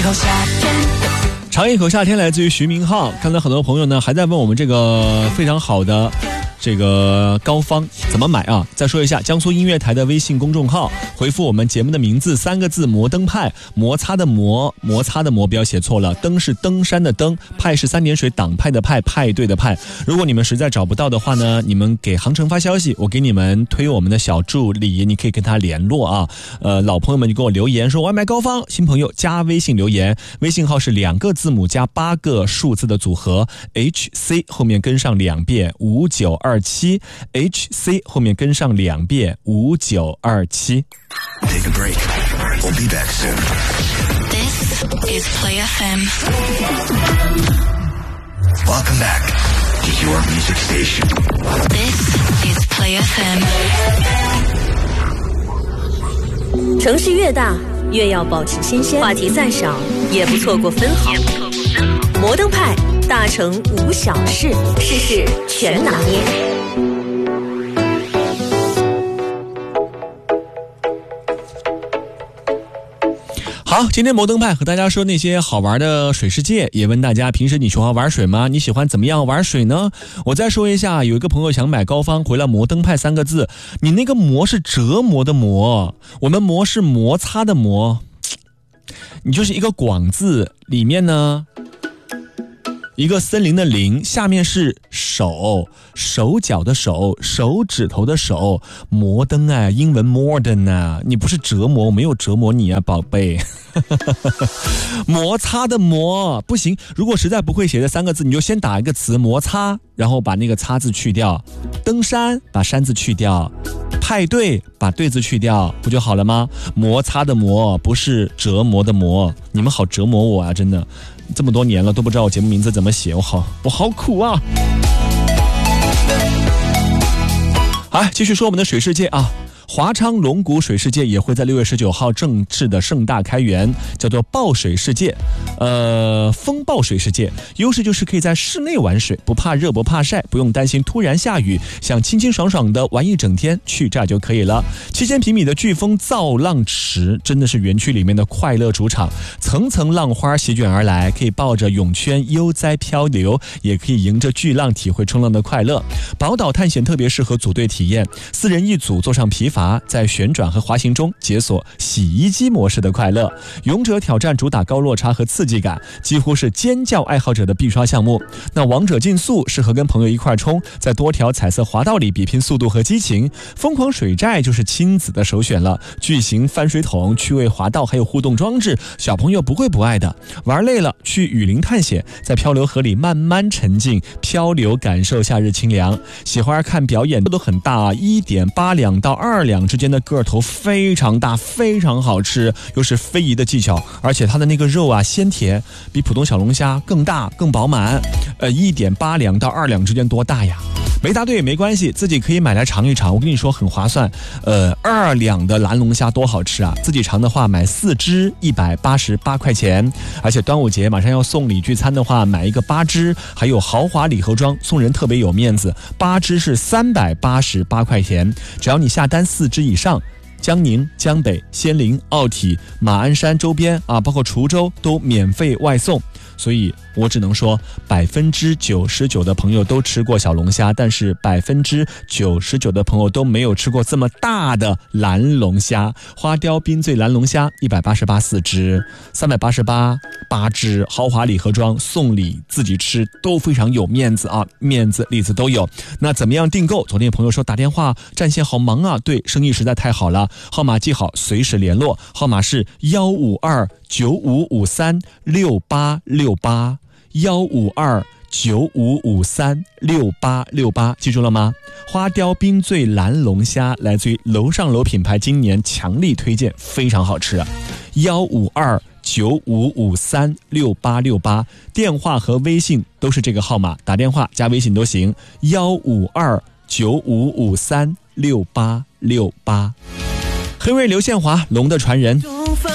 口夏天， 尝一口夏天来自于徐明浩。看到很多朋友呢还在问我们这个非常好的这个膏方怎么买啊？再说一下，江苏音乐台的微信公众号，回复我们节目的名字3个字摩登派，摩擦的摩，摩擦的摩不要写错了，登是登山的登，派是3点水党派的派，派对的派。如果你们实在找不到的话呢，你们给航程发消息，我给你们推我们的小助理，你可以跟他联络啊。老朋友们就给我留言说我要买膏方，新朋友加微信留言，微信号是2个字母加8个数字的组合 HC 后面跟上2遍5927 HC 后面跟上2遍5927。 Take a break. We'll be back soon. This is Play FM. Welcome back to your music station. This is Play FM. 城市越大，越要保持新鲜，话题再少，也不错过分毫。摩登派，大城无小事，事事全拿捏。 好，今天摩登派和大家说那些好玩的水世界，也问大家平时你喜欢玩水吗？你喜欢怎么样玩水呢？我再说一下，有一个朋友想买膏方，回了摩登派3个字，你那个磨是折磨的磨，我们磨是摩擦的磨，你就是一个广字，里面呢一个森林的林，下面是手，手脚的手，手指头的手，摩登啊，英文 modern 啊，你不是折磨，我没有折磨你啊，宝贝。摩擦的摩不行，如果实在不会写这3个字，你就先打一个词摩擦，然后把那个擦字去掉，登山把山字去掉，派对把对字去掉，不就好了吗？摩擦的摩不是折磨的磨，你们好折磨我啊，真的。这么多年了都不知道我节目名字怎么写，我好苦啊！好，继续说我们的水世界啊。华昌龙谷水世界也会在6月19号正式的盛大开园，叫做抱水世界，风暴水世界。优势就是可以在室内玩水，不怕热不怕晒，不用担心突然下雨，想清清爽爽的玩一整天，去这儿就可以了。7000平米的飓风造浪池真的是园区里面的快乐主场，层层浪花席卷而来，可以抱着泳圈悠哉漂流，也可以迎着巨浪体会冲浪的快乐。宝岛探险特别适合组队体验，4人1组坐上皮筏，在旋转和滑行中解锁洗衣机模式的快乐。勇者挑战主打高落差和刺激感，几乎是尖叫爱好者的必刷项目。那王者竞速适合跟朋友一块冲，在多条彩色滑道里比拼速度和激情。疯狂水寨就是亲子的首选了，巨型翻水桶、趣味滑道还有互动装置，小朋友不会不爱的。玩累了去雨林探险，在漂流河里慢慢沉浸漂流，感受夏日清凉。喜欢看表演都很大啊，1.8两到2两之间的个头非常大，非常好吃，又是非遗的技巧，而且它的那个肉啊鲜甜，比普通小龙虾更大更饱满。1.8两到2两之间多大呀？没答对也没关系，自己可以买来尝一尝，我跟你说很划算。2两的蓝龙虾多好吃啊！自己尝的话买4只188块钱，而且端午节马上要送礼聚餐的话，买一个8只，还有豪华礼盒装，送人特别有面子，8只是388块钱，只要你下单4只以上，江宁、江北、仙林、奥体、马鞍山周边啊，包括滁州都免费外送。所以我只能说99%的朋友都吃过小龙虾，但是99%的朋友都没有吃过这么大的蓝龙虾。花雕冰醉蓝龙虾188 4只，388 8只，豪华礼盒装，送礼自己吃都非常有面子啊，面子例子都有。那怎么样订购？昨天朋友说打电话占线好忙啊，对，生意实在太好了，号码记好，随时联络，号码是15295536868，15295536868，记住了吗？花雕冰醉蓝龙虾来自于楼上楼品牌，今年强力推荐，非常好吃啊。15295536868，电话和微信都是这个号码，打电话加微信都行。15295536868。黑瑞刘宪华，龙的传人。